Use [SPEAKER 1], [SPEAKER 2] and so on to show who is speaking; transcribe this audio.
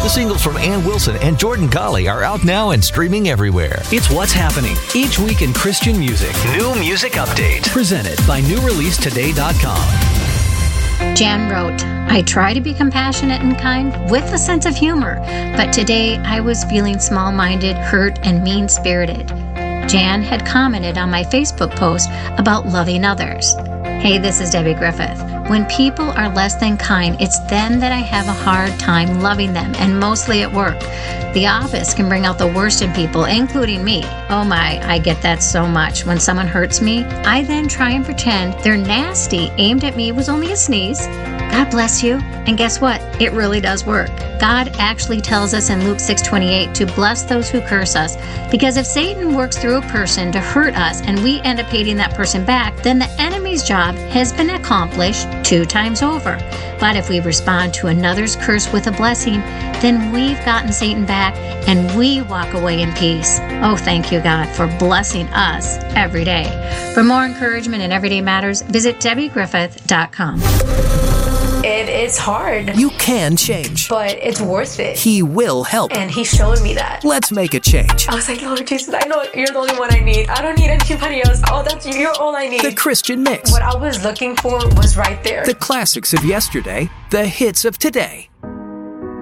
[SPEAKER 1] The singles from Ann Wilson and Jordan Colley are out now and streaming everywhere.
[SPEAKER 2] It's what's happening each week in Christian music. New Music Update. Presented by NewReleaseToday.com.
[SPEAKER 3] Jan wrote, I try to be compassionate and kind with a sense of humor, but today I was feeling small-minded, hurt, and mean-spirited. Jan had commented on my Facebook post about loving others. Hey, this is Debbie Griffith. When people are less than kind, it's then that I have a hard time loving them, and mostly at work. The office can bring out the worst in people, including me. Oh my, I get that so much. When someone hurts me, I then try and pretend their nasty aimed at me was only a sneeze. God bless you. And guess what? It really does work. God actually tells us in Luke 6:28 to bless those who curse us. Because if Satan works through a person to hurt us and we end up hating that person back, then the enemy's job has been accomplished 2 times over. But if we respond to another's curse with a blessing, then we've gotten Satan back and we walk away in peace. Oh, thank you, God, for blessing us every day. For more encouragement in everyday matters, visit DebbieGriffith.com.
[SPEAKER 4] It is hard.
[SPEAKER 5] You can change.
[SPEAKER 4] But it's worth it.
[SPEAKER 5] He will help.
[SPEAKER 4] And He showed me that.
[SPEAKER 5] Let's make a change.
[SPEAKER 4] I was like, Lord Jesus, I know You're the only one I need. I don't need anybody else. Oh, that's you. You're all I need.
[SPEAKER 5] The Christian Mix.
[SPEAKER 4] What I was looking for was right there.
[SPEAKER 5] The classics of yesterday, the hits of today.